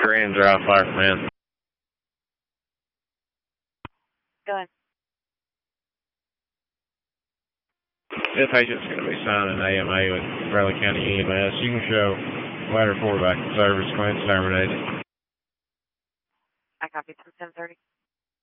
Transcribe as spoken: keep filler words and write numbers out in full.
Korean Drive Fire Command. Go ahead. This patient's going to be signing A M A with Bradley County E M S. You can show ladder four back in service. Claims terminated. I copy from ten thirty.